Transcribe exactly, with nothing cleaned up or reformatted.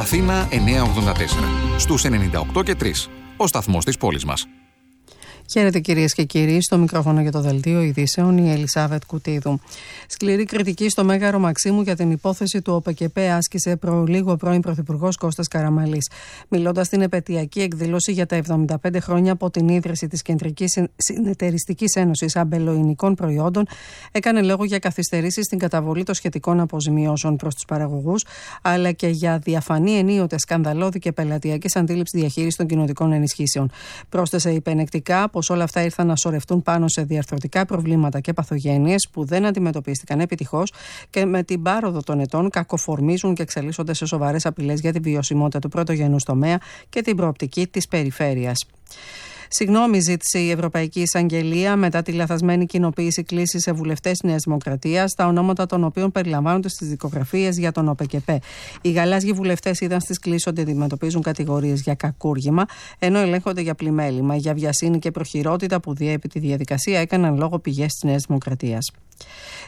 Αθήνα εννιακόσια ογδόντα τέσσερα. Στους ενενήντα οκτώ και τρία. Ο σταθμός της πόλης μας. Χαίρετε κυρίες και κύριοι, στο μικρόφωνο για το Δελτίο Ειδήσεων η Ελισάβετ Κουτίδου. Σκληρή κριτική στο Μέγαρο Μαξίμου για την υπόθεση του ΟΠΕΚΕΠΕ άσκησε προ λίγο ο πρώην Πρωθυπουργός Κώστας Καραμανλής. Μιλώντας στην επετειακή εκδήλωση για τα εβδομήντα πέντε χρόνια από την ίδρυση της Κεντρικής Συνεταιριστικής Ένωσης Αμπελοϊνικών Προϊόντων, έκανε λόγο για καθυστερήσεις στην καταβολή των σχετικών αποζημιώσεων προς τους παραγωγούς, αλλά και για διαφανή, ενίοτε σκανδαλώδη και πελατειακής αντίληψης διαχείρισης των κοινοτικών ενισχύσεων. Πρόσθεσε υπενεκτικά πως όλα αυτά ήρθαν να σωρευτούν πάνω σε διαρθρωτικά προβλήματα και παθογένειες που δεν αντιμετωπίστηκαν επιτυχώς και με την πάροδο των ετών κακοφορμίζουν και εξελίσσονται σε σοβαρές απειλές για την βιωσιμότητα του πρωτογενούς τομέα και την προοπτική της περιφέρειας. Συγγνώμη ζήτησε η Ευρωπαϊκή Εισαγγελία μετά τη λαθασμένη κοινοποίηση κλήσης σε βουλευτές της Νέας Δημοκρατίας, τα ονόματα των οποίων περιλαμβάνονται στις δικογραφίες για τον ΟΠΕΚΕΠΕ. Οι γαλάζιοι βουλευτές είδαν στις κλήσεις ότι αντιμετωπίζουν κατηγορίες για κακούργημα, ενώ ελέγχονται για πλημέλημα. Για βιασύνη και προχειρότητα που διέπει τη διαδικασία έκαναν λόγο πηγές της Νέας Δημοκρατίας.